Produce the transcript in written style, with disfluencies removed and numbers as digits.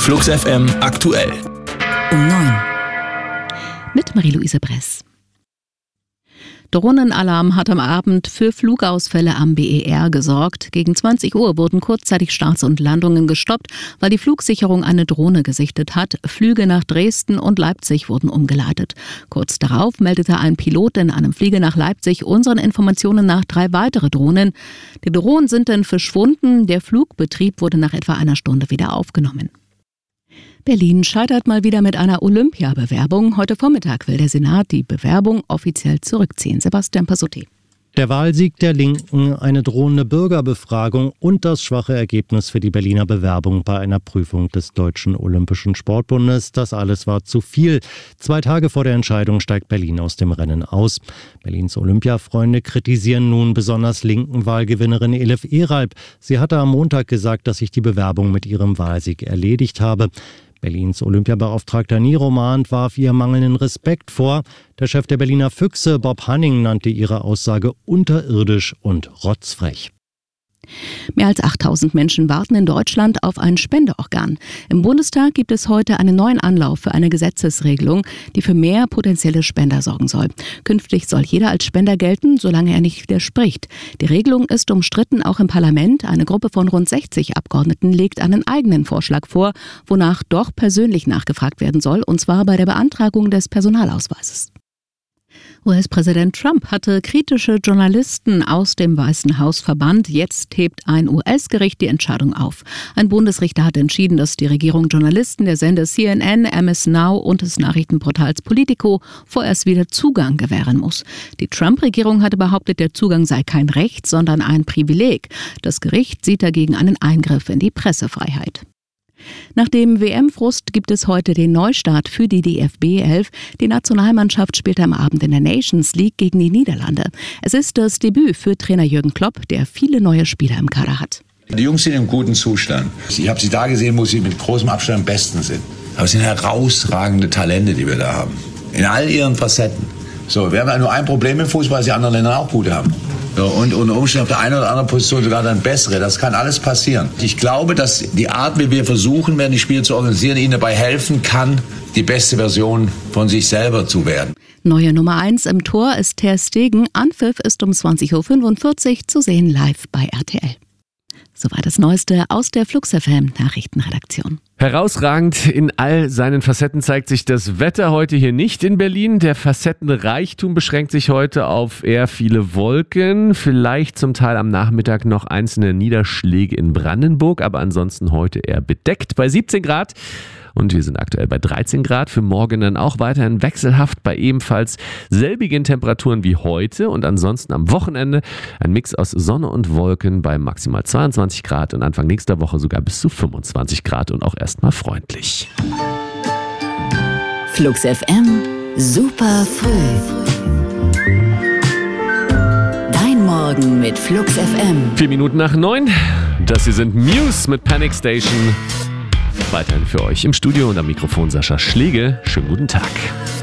Flux FM aktuell. Um 9. Mit Marie-Louise Bress. Drohnenalarm hat am Abend für Flugausfälle am BER gesorgt. Gegen 20 Uhr wurden kurzzeitig Starts und Landungen gestoppt, weil die Flugsicherung eine Drohne gesichtet hat. Flüge nach Dresden und Leipzig wurden umgeleitet. Kurz darauf meldete ein Pilot in einem Flieger nach Leipzig unseren Informationen nach 3 weitere Drohnen. Die Drohnen sind dann verschwunden. Der Flugbetrieb wurde nach etwa einer Stunde wieder aufgenommen. Berlin scheitert mal wieder mit einer Olympiabewerbung. Heute Vormittag will der Senat die Bewerbung offiziell zurückziehen. Sebastian Passutti. Der Wahlsieg der Linken, eine drohende Bürgerbefragung und das schwache Ergebnis für die Berliner Bewerbung bei einer Prüfung des Deutschen Olympischen Sportbundes. Das alles war zu viel. 2 Tage vor der Entscheidung steigt Berlin aus dem Rennen aus. Berlins Olympiafreunde kritisieren nun besonders linken Wahlgewinnerin Elif Eralp. Sie hatte am Montag gesagt, dass sich die Bewerbung mit ihrem Wahlsieg erledigt habe. Berlins Olympiabeauftragter Niro Mahnt warf ihr mangelnden Respekt vor. Der Chef der Berliner Füchse, Bob Hanning, nannte ihre Aussage unterirdisch und rotzfrech. Mehr als 8000 Menschen warten in Deutschland auf ein Spendeorgan. Im Bundestag gibt es heute einen neuen Anlauf für eine Gesetzesregelung, die für mehr potenzielle Spender sorgen soll. Künftig soll jeder als Spender gelten, solange er nicht widerspricht. Die Regelung ist umstritten, auch im Parlament. Eine Gruppe von rund 60 Abgeordneten legt einen eigenen Vorschlag vor, wonach doch persönlich nachgefragt werden soll, und zwar bei der Beantragung des Personalausweises. US-Präsident Trump hatte kritische Journalisten aus dem Weißen Haus verbannt. Jetzt hebt ein US-Gericht die Entscheidung auf. Ein Bundesrichter hat entschieden, dass die Regierung Journalisten der Sender CNN, MS Now und des Nachrichtenportals Politico vorerst wieder Zugang gewähren muss. Die Trump-Regierung hatte behauptet, der Zugang sei kein Recht, sondern ein Privileg. Das Gericht sieht dagegen einen Eingriff in die Pressefreiheit. Nach dem WM-Frust gibt es heute den Neustart für die DFB 11. Die Nationalmannschaft spielt am Abend in der Nations League gegen die Niederlande. Es ist das Debüt für Trainer Jürgen Klopp, der viele neue Spieler im Kader hat. Die Jungs sind im guten Zustand. Ich habe sie da gesehen, wo sie mit großem Abstand am besten sind. Aber es sind herausragende Talente, die wir da haben. In all ihren Facetten. So, wir haben ja nur ein Problem im Fußball, dass die anderen Länder auch gute haben. So, und unter Umständen auf der einen oder anderen Position sogar dann bessere. Das kann alles passieren. Ich glaube, dass die Art, wie wir versuchen werden, die Spiele zu organisieren, ihnen dabei helfen kann, die beste Version von sich selber zu werden. Neue Nummer 1 im Tor ist Ter Stegen. Anpfiff ist um 20.45 Uhr zu sehen live bei RTL. Soweit das Neueste aus der Flux FM Nachrichtenredaktion. Herausragend in all seinen Facetten zeigt sich das Wetter heute hier nicht in Berlin. Der Facettenreichtum beschränkt sich heute auf eher viele Wolken. Vielleicht zum Teil am Nachmittag noch einzelne Niederschläge in Brandenburg, aber ansonsten heute eher bedeckt bei 17 Grad. Und wir sind aktuell bei 13 Grad. Für morgen dann auch weiterhin wechselhaft bei ebenfalls selbigen Temperaturen wie heute. Und ansonsten am Wochenende ein Mix aus Sonne und Wolken bei maximal 22 Grad und Anfang nächster Woche sogar bis zu 25 Grad und auch erstmal freundlich. Flux FM, super früh. Dein Morgen mit Flux FM. 4 Minuten nach 9. Das hier sind Muse mit Panic Station. Weiterhin für euch im Studio und am Mikrofon Sascha Schläge. Schönen guten Tag.